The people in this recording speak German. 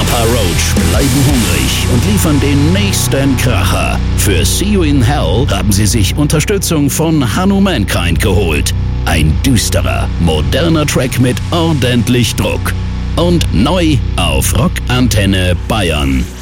Papa Roach bleiben hungrig und liefern den nächsten Kracher. Für See You in Hell haben sie sich Unterstützung von Hanno Mankind geholt. Ein düsterer, moderner Track mit ordentlich Druck. Und neu auf Rock Antenne Bayern.